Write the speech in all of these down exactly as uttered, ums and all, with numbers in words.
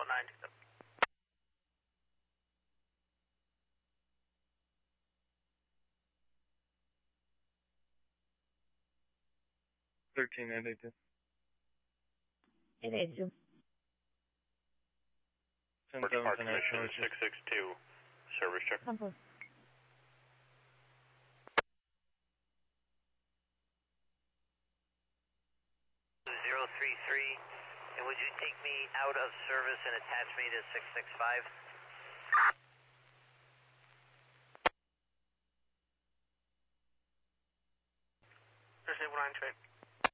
one nine two seven. Thirteen eight eight two. Eight eight two. Ten Park seven ten eight Commission six six two. Service check. Comfort. zero three three, and would you take me out of service and attach me to six six five? Thursday one nine two eight.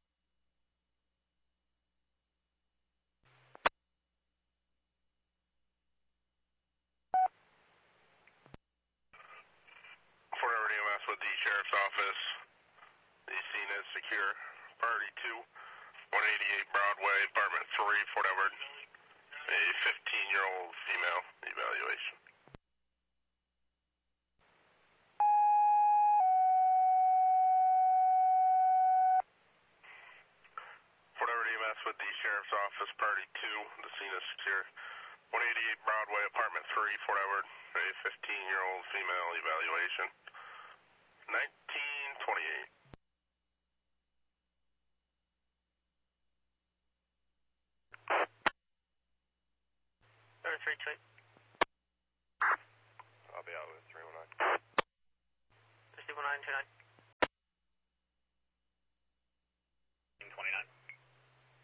Fort Edward E M S with the Sheriff's Office. The scene is secure. Priority two, one eighty-eight Broadway, Apartment three, Fort Edward. A fifteen-year-old female evaluation. Fort Edward E M S with the Sheriff's Office. Priority two, the scene is secure. one eighty-eight Broadway, Apartment three, Fort Edward. A fifteen-year-old female evaluation. nineteen twenty-eight. three two eight. I'll be out with three one nine. Thursday one nine two nine.